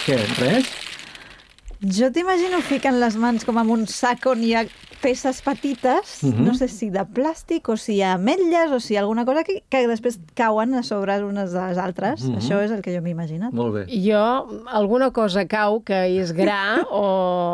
Què, res? Jo t'imagino ficant les mans com en un sac on hi ha peces petites, no sé si de plàstic o si hi ha ametlles o si hi ha alguna cosa que després cauen a sobre unes de les altres. Això és el que jo m'he imaginat. Molt bé. Jo, alguna cosa cau que és gra o...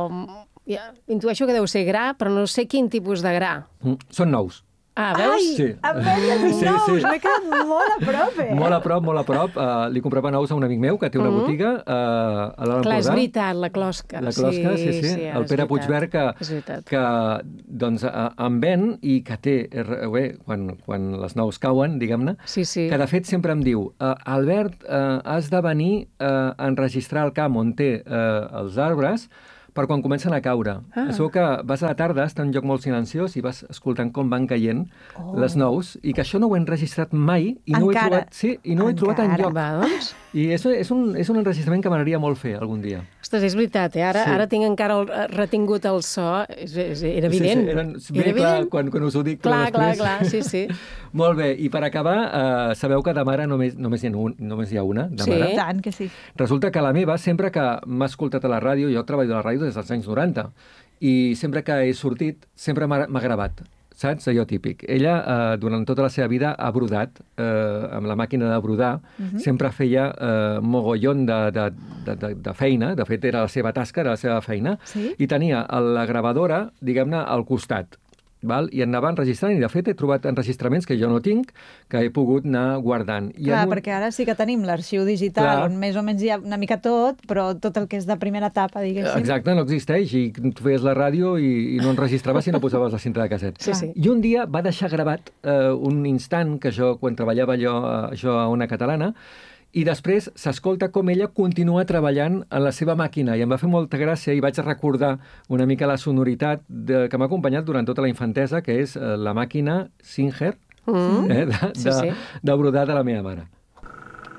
Ja, intueixo que deu ser gra, però no sé quin tipus de gra. Són nous. Ah, veus? Ai, Sí. ametlles i Sí, nous! sí. M'he quedat molt a prop, Molt a prop, molt a prop. Li comprava nous a un amic meu que té una botiga a l'Alt Clar, és Empordà. veritat, la closca. La closca, sí. El Pere Puigverd que doncs, em ven i que té, bé, quan les nous cauen, diguem-ne, que de fet sempre em diu Albert, has de venir a enregistrar el camp on té els arbres per quan comencen a caure. Segur que vas a la tarda, està en un lloc molt silenciós i vas escoltant com van caient les nous, i que això no ho he enregistrat mai i no ho he trobat, i no ho he trobat enlloc. I és un enregistrament que m'agradaria molt fer algun dia. Ostres, és veritat, ara tinc encara retingut el so. Era evident. Bé clar, quan us ho dic. Clar, sí. Molt bé, i per acabar, sabeu que de mare només hi ha una, de mare? Sí, tant que sí. Resulta que la meva, sempre que m'ha escoltat a la ràdio, jo treballo a la ràdio des dels anys 90, i sempre que he sortit, sempre m'ha gravat. Saps? Allò típic. Ella, durant tota la seva vida, ha brodat, amb la màquina de brodar, sempre feia mogollon de feina, de fet era la seva tasca, era la seva feina, i tenia la gravadora, diguem-ne, al costat. Val? I anava enregistrant, i de fet he trobat enregistraments que jo no tinc, que he pogut anar guardant. Clar, perquè ara sí que tenim l'arxiu digital, on més o menys hi ha una mica tot, però tot el que és de primera etapa, diguéssim. Exacte, no existeix, i tu feies la ràdio i no enregistraves si no posaves la cinta de casset. Sí. I un dia va deixar gravat un instant que jo, quan treballava jo a Ona Catalana, i després s'escolta com ella continua treballant en la seva màquina, i em va fer molta gràcia i vaig recordar una mica la sonoritat que m'ha acompanyat durant tota la infantesa, que és la màquina Singer de brodar de la meva mare.